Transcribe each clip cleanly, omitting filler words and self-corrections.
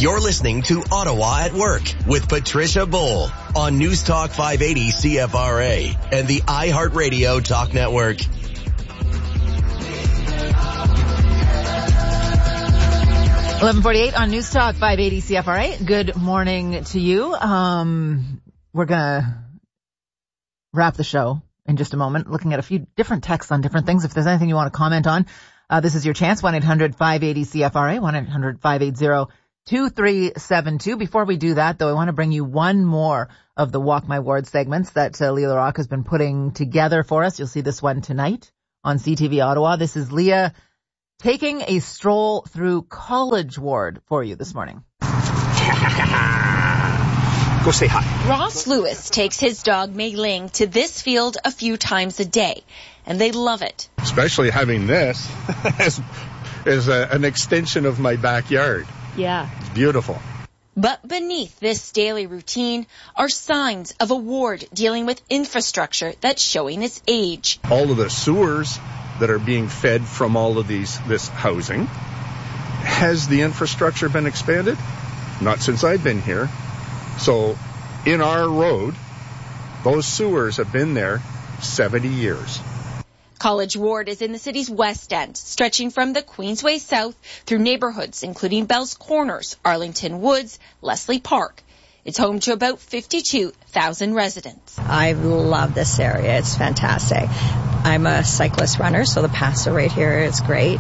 You're listening to Ottawa at Work with Patricia Bull on News Talk 580 CFRA and the iHeartRadio Talk Network. .48 on News Talk 580 CFRA. Good morning to you. We're going to wrap the show in just a moment, looking at a few different texts on different things. If there's anything you want to comment on, this is your chance. 1-800-580-CFRA, 1-800-580-2372. Before we do that, though, I want to bring you one more of the Walk My Ward segments that Leah LaRocque has been putting together for us. You'll see this one tonight on CTV Ottawa. This is Leah taking a stroll through College Ward for you this morning. Go say hi. Ross Lewis takes his dog Mei Ling to this field a few times a day, and they love it. Especially having this as an extension of my backyard. Yeah. It's beautiful. But beneath this daily routine are signs of a ward dealing with infrastructure that's showing its age. All of the sewers that are being fed from all of this housing. Has the infrastructure been expanded? Not since I've been here. So in our road, those sewers have been there 70 years. College Ward is in the city's west end, stretching from the Queensway South through neighborhoods including Bell's Corners, Arlington Woods, Leslie Park. It's home to about 52,000 residents. I love this area. It's fantastic. I'm a cyclist runner, so the paths right here is great.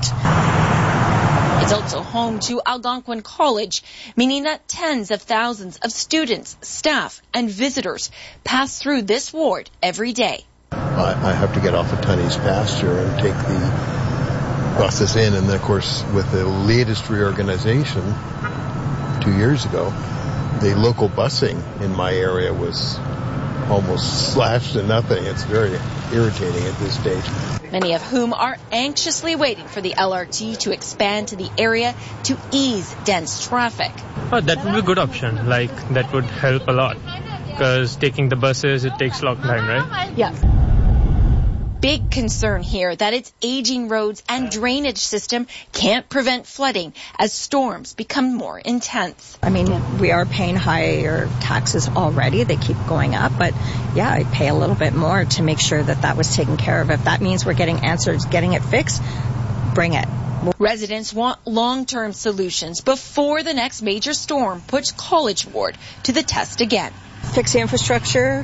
It's also home to Algonquin College, meaning that tens of thousands of students, staff, and visitors pass through this ward every day. I have to get off at Tunney's pasture and take the buses in, and then, of course, with the latest reorganization 2 years ago, the local busing in my area was almost slashed to nothing. It's very irritating at this stage. Many of whom are anxiously waiting for the LRT to expand to the area to ease dense traffic. Oh, that would be a good option. That would help a lot. Because taking the buses, it takes a long time, right? Yeah. Big concern here that its aging roads and drainage system can't prevent flooding as storms become more intense. I mean, we are paying higher taxes already. They keep going up. But, yeah, I pay a little bit more to make sure that was taken care of. If that means we're getting answers, getting it fixed, bring it. Residents want long-term solutions before the next major storm puts College Ward to the test again. Fix the infrastructure,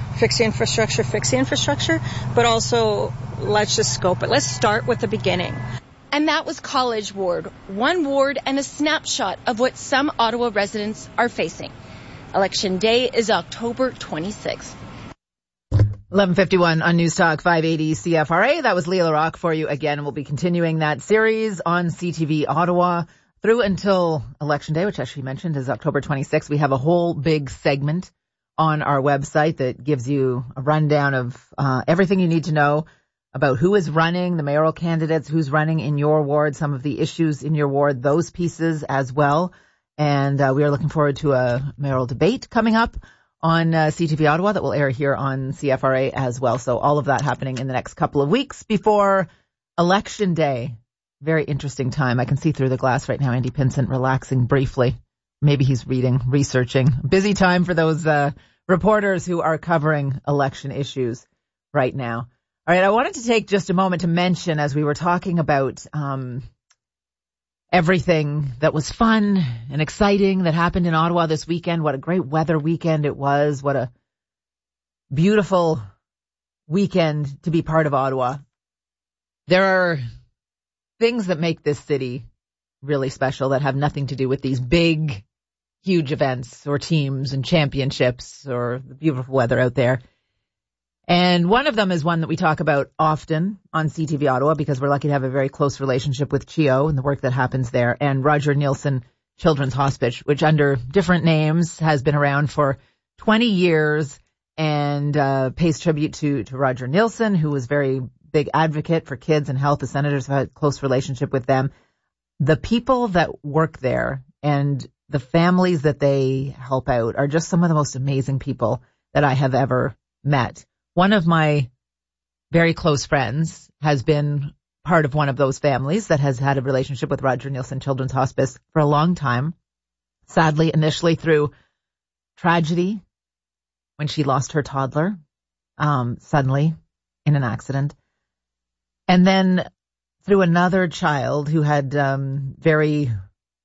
but also let's just scope it. Let's start with the beginning. And that was College Ward, one ward and a snapshot of what some Ottawa residents are facing. Election Day is October 26th. 11:51 on News Talk 580 CFRA. That was Leah LaRocque for you again. And we'll be continuing that series on CTV Ottawa through until Election Day, which as she mentioned is October 26th. We have a whole big segment on our website that gives you a rundown of everything you need to know about who is running, the mayoral candidates, who's running in your ward, some of the issues in your ward, those pieces as well. And we are looking forward to a mayoral debate coming up on CTV Ottawa that will air here on CFRA as well. So all of that happening in the next couple of weeks before Election Day. Very interesting time. I can see through the glass right now Andy Pinsent relaxing briefly. Maybe he's reading, researching. Busy time for those reporters who are covering election issues right now. All right, I wanted to take just a moment to mention, as we were talking about everything that was fun and exciting that happened in Ottawa this weekend, what a great weather weekend it was, what a beautiful weekend to be part of Ottawa. There are things that make this city really special that have nothing to do with these big, huge events or teams and championships or the beautiful weather out there. And one of them is one that we talk about often on CTV Ottawa because we're lucky to have a very close relationship with CHEO and the work that happens there, and Roger Neilson Children's Hospice, which under different names has been around for 20 years and pays tribute to Roger Neilson, who was a very big advocate for kids and health. The senators have had a close relationship with them. The people that work there and the families that they help out are just some of the most amazing people that I have ever met. One of my very close friends has been part of one of those families that has had a relationship with Roger Neilson Children's Hospice for a long time. sadly, initially through tragedy when she lost her toddler, suddenly in an accident. And then through another child who had very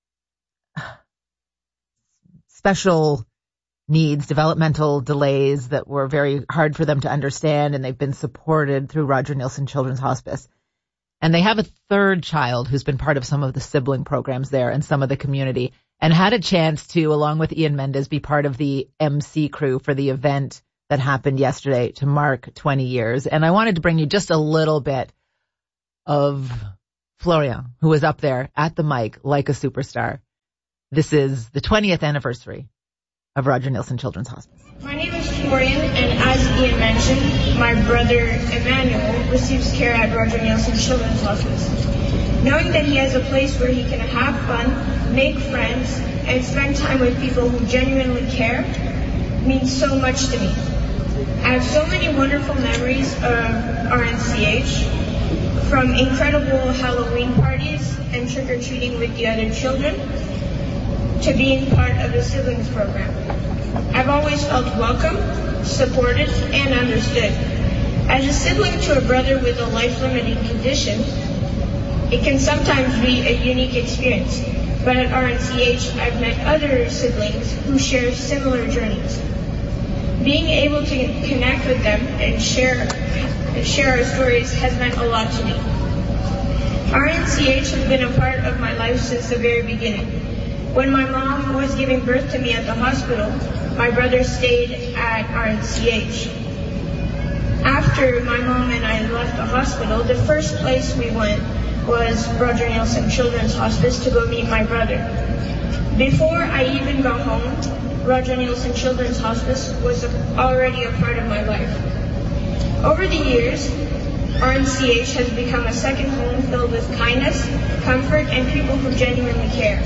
special needs, developmental delays that were very hard for them to understand, and they've been supported through Roger Neilson Children's Hospice. And they have a third child who's been part of some of the sibling programs there and some of the community, and had a chance to, along with Ian Mendes, be part of the MC crew for the event that happened yesterday to mark 20 years. And I wanted to bring you just a little bit of Florian, who was up there at the mic like a superstar. This is the 20th anniversary of Roger Neilson Children's Hospice. My name is Florian, and as Ian mentioned, my brother Emmanuel receives care at Roger Neilson Children's Hospice. Knowing that he has a place where he can have fun, make friends, and spend time with people who genuinely care means so much to me. I have so many wonderful memories of RNCH, from incredible Halloween parties and trick-or-treating with the other children, to being part of the siblings program. I've always felt welcome, supported, and understood. As a sibling to a brother with a life-limiting condition, it can sometimes be a unique experience, but at RNCH, I've met other siblings who share similar journeys. Being able to connect with them and share our stories has meant a lot to me. RNCH has been a part of my life since the very beginning. When my mom was giving birth to me at the hospital, my brother stayed at RNCH. After my mom and I left the hospital, the first place we went was Roger Neilson Children's Hospice to go meet my brother. Before I even got home, Roger Neilson Children's Hospice was already a part of my life. Over the years, RNCH has become a second home filled with kindness, comfort, and people who genuinely care.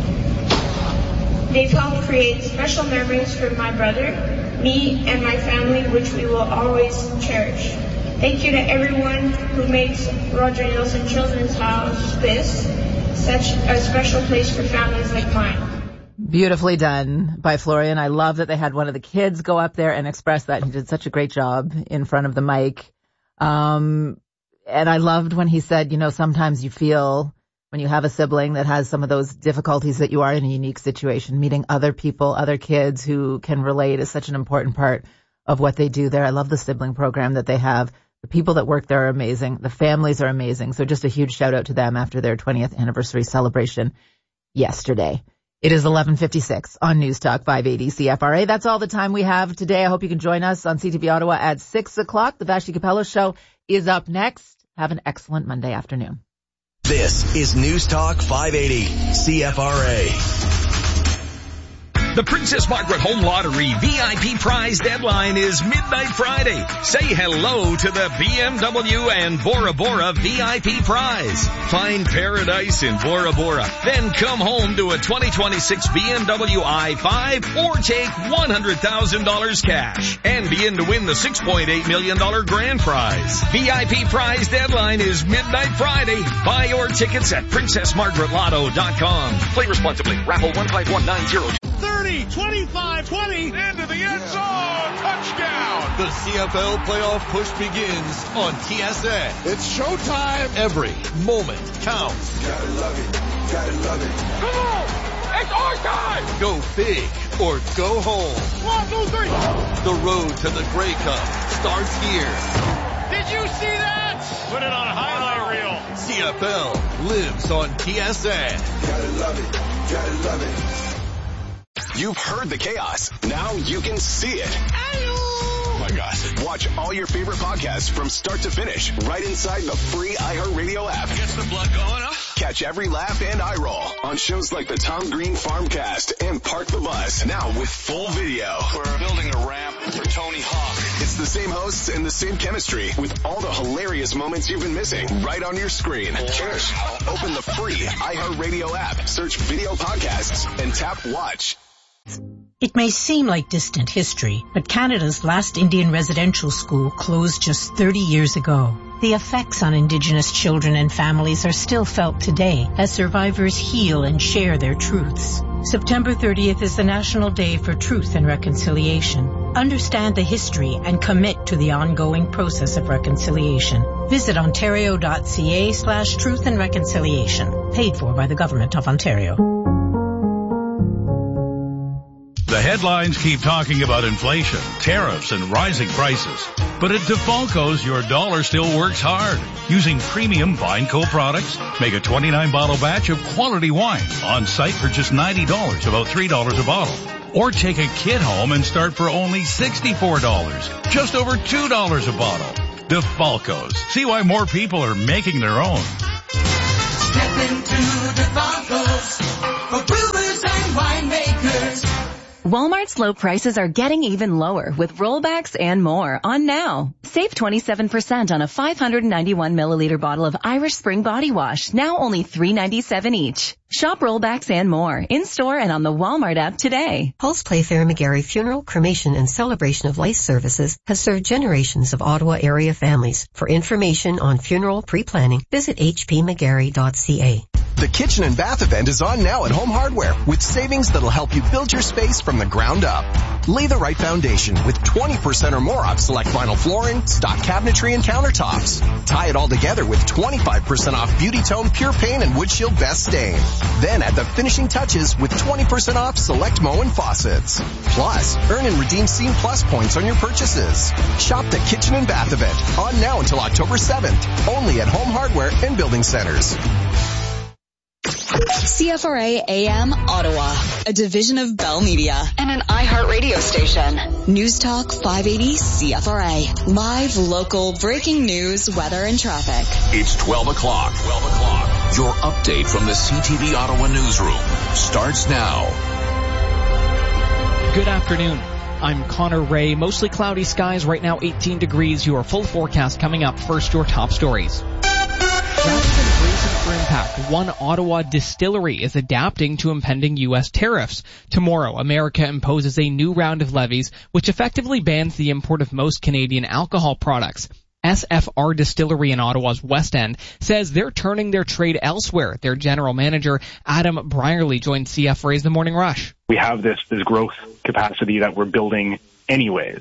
They've helped create special memories for my brother, me, and my family, which we will always cherish. Thank you to everyone who makes Roger Neilson Children's Hospice such a special place for families like mine. Beautifully done by Florian. I love that they had one of the kids go up there and express that. He did such a great job in front of the mic. And I loved when he said, you know, sometimes you feel when you have a sibling that has some of those difficulties that you are in a unique situation, meeting other people, other kids who can relate is such an important part of what they do there. I love the sibling program that they have. The people that work there are amazing. The families are amazing. So just a huge shout out to them after their 20th anniversary celebration yesterday. It is 11:56 on News Talk 580 CFRA. That's all the time we have today. I hope you can join us on CTV Ottawa at 6 o'clock. The Vashti Capello Show is up next. Have an excellent Monday afternoon. This is News Talk 580 CFRA. The Princess Margaret Home Lottery VIP prize deadline is midnight Friday. Say hello to the BMW and Bora Bora VIP prize. Find paradise in Bora Bora. Then come home to a 2026 BMW i5 or take $100,000 cash and be in to win the $6.8 million grand prize. VIP prize deadline is midnight Friday. Buy your tickets at PrincessMargaretLotto.com. Play responsibly. Raffle 151902. 30, 25, 20, into the end zone, touchdown! The CFL playoff push begins on TSN. It's showtime! Every moment counts. Gotta love it, gotta love it. Come on! It's our time! Go big or go home. 1, 2, 3! The road to the Grey Cup starts here. Did you see that? Put it on a highlight reel. CFL lives on TSN. Gotta love it, gotta love it. You've heard the chaos. Now you can see it. Oh my gosh. Watch all your favorite podcasts from start to finish right inside the free iHeartRadio app. Gets the blood going up. Catch every laugh and eye roll on shows like the Tom Green Farmcast and Park the Bus. Now with full video. We're building a ramp for Tony Hawk. It's the same hosts and the same chemistry with all the hilarious moments you've been missing right on your screen. Cheers. Open the free iHeartRadio app, search video podcasts, and tap watch. It may seem like distant history, but Canada's last Indian residential school closed just 30 years ago. The effects on Indigenous children and families are still felt today as survivors heal and share their truths. September 30th is the National Day for Truth and Reconciliation. Understand the history and commit to the ongoing process of reconciliation. Visit ontario.ca/truth and reconciliation. Paid for by the Government of Ontario. The headlines keep talking about inflation, tariffs, and rising prices. But at DeFalco's, your dollar still works hard. Using premium Vineco products, make a 29-bottle batch of quality wine on site for just $90, about $3 a bottle. Or take a kit home and start for only $64, just over $2 a bottle. DeFalco's. See why more people are making their own. Step into DeFalco's for brewers and winemakers. Walmart's low prices are getting even lower with rollbacks and more on now. Save 27% on a 591 milliliter bottle of Irish Spring Body Wash, now only $3.97 each. Shop rollbacks and more in-store and on the Walmart app today. Pulse Playfair McGarry Funeral, Cremation, and Celebration of Life Services has served generations of Ottawa area families. For information on funeral pre-planning, visit hpmcgarry.ca. The Kitchen and Bath event is on now at Home Hardware with savings that'll help you build your space from the ground up. Lay the right foundation with 20% or more off select vinyl flooring, stock cabinetry, and countertops. Tie it all together with 25% off Beauty Tone Pure Paint and Wood Shield Best Stain. Then add the finishing touches with 20% off select Moen faucets. Plus, earn and redeem Scene Plus points on your purchases. Shop the Kitchen and Bath event on now until October 7th. Only at Home Hardware and Building Centers. CFRA AM Ottawa, a division of Bell Media and an iHeart radio station. News Talk 580 CFRA. Live, local, breaking news, weather, and traffic. It's 12 o'clock. Your update from the CTV Ottawa newsroom starts now. Good afternoon. I'm Connor Ray. Mostly cloudy skies right now, 18 degrees. Your full forecast coming up. First, your top stories. Rather than bracing for impact, one Ottawa distillery is adapting to impending U.S. tariffs. Tomorrow, America imposes a new round of levies, which effectively bans the import of most Canadian alcohol products. SFR Distillery in Ottawa's West End says they're turning their trade elsewhere. Their general manager, Adam Brierley, joined CFRA's The Morning Rush. We have this growth capacity that we're building anyways.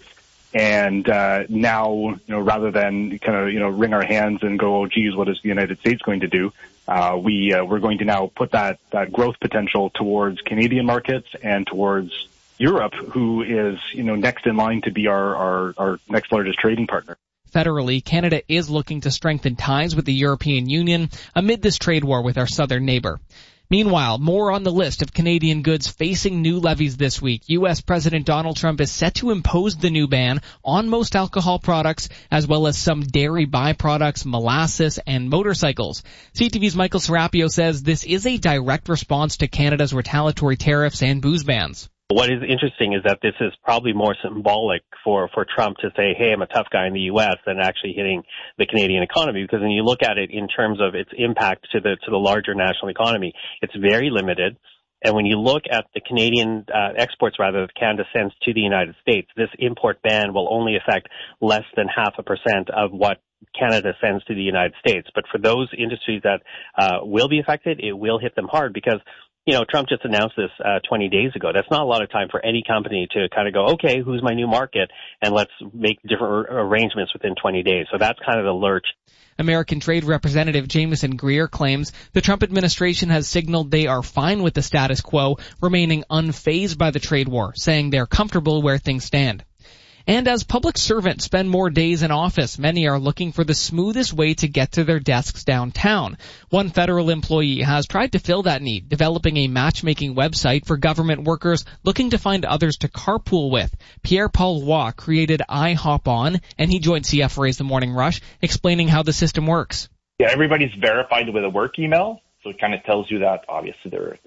And now, rather than wring our hands and go, oh, geez, what is the United States going to do? We're going to now put that growth potential towards Canadian markets and towards Europe, who is, next in line to be our next largest trading partner. Federally, Canada is looking to strengthen ties with the European Union amid this trade war with our southern neighbor. Meanwhile, more on the list of Canadian goods facing new levies this week. U.S. President Donald Trump is set to impose the new ban on most alcohol products, as well as some dairy byproducts, molasses, and motorcycles. CTV's Michael Serapio says this is a direct response to Canada's retaliatory tariffs and booze bans. What is interesting is that this is probably more symbolic for Trump to say, hey, I'm a tough guy in the U.S. than actually hitting the Canadian economy, because when you look at it in terms of its impact to the larger national economy, it's very limited. And when you look at the Canadian exports, rather, that Canada sends to the United States, this import ban will only affect less than 0.5% of what Canada sends to the United States. But for those industries that will be affected, it will hit them hard because Trump just announced this 20 days ago. That's not a lot of time for any company to kind of go, okay, who's my new market? And let's make different arrangements within 20 days. So that's kind of the lurch. American Trade Representative Jameson Greer claims the Trump administration has signaled they are fine with the status quo, remaining unfazed by the trade war, saying they're comfortable where things stand. And as public servants spend more days in office, many are looking for the smoothest way to get to their desks downtown. One federal employee has tried to fill that need, developing a matchmaking website for government workers looking to find others to carpool with. Pierre-Paul Roy created iHopOn, and he joined CFRA's The Morning Rush, explaining how the system works. Yeah, everybody's verified with a work email, so it kind of tells you that obviously they're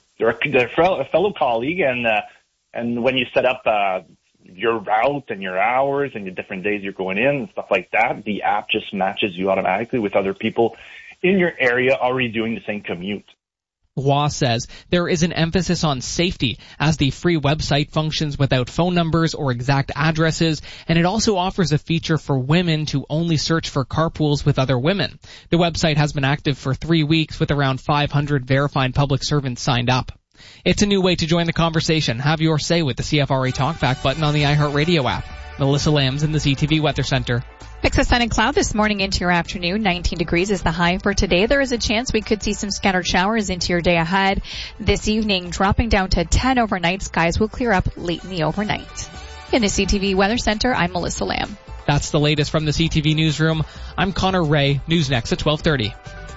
a fellow colleague, and when you set up your route and your hours and the different days you're going in and stuff like that, the app just matches you automatically with other people in your area already doing the same commute. Waugh says there is an emphasis on safety as the free website functions without phone numbers or exact addresses, and it also offers a feature for women to only search for carpools with other women. The website has been active for 3 weeks with around 500 verified public servants signed up. It's a new way to join the conversation. Have your say with the CFRA Talkback button on the iHeartRadio app. Melissa Lambs in the CTV Weather Center. Mix of sun and cloud this morning into your afternoon. 19 degrees is the high for today. There is a chance we could see some scattered showers into your day ahead. This evening, dropping down to 10 overnight. Skies will clear up late in the overnight. In the CTV Weather Center, I'm Melissa Lamb. That's the latest from the CTV Newsroom. I'm Connor Ray. News next at 12:30.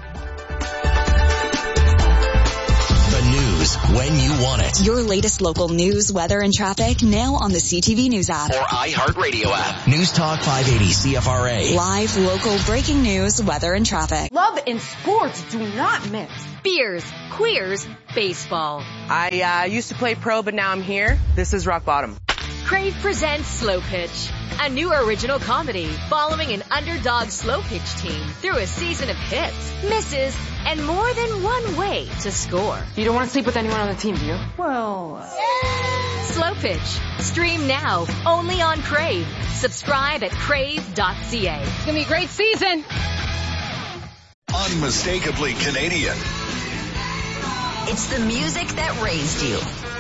When you want it. Your latest local news, weather, and traffic now on the CTV News app. Or iHeartRadio app. News Talk 580 CFRA. Live local breaking news, weather, and traffic. Love and sports do not mix. Beers, queers, baseball. I used to play pro, but now I'm here. This is Rock Bottom. Crave presents Slow Pitch, a new original comedy following an underdog slow pitch team through a season of hits, misses, and more than one way to score. You don't want to sleep with anyone on the team, do you? Well, Slow Pitch. Stream now, only on Crave. Subscribe at crave.ca. It's gonna be a great season. Unmistakably Canadian. It's the music that raised you.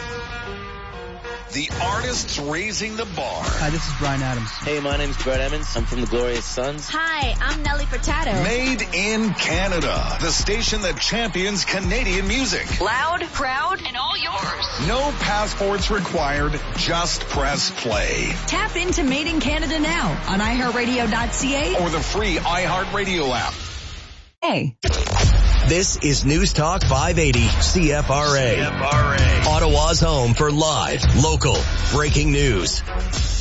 The artists raising the bar. Hi, this is Brian Adams. Hey, my name's Brett Emmons. I'm from the Glorious Sons. Hi, I'm Nelly Furtado. Made in Canada. The station that champions Canadian music. Loud, proud, and all yours. No passports required. Just press play. Tap into Made in Canada now on iHeartRadio.ca or the free iHeartRadio app. Hey. This is News Talk 580 CFRA. Ottawa's home for live, local, breaking news.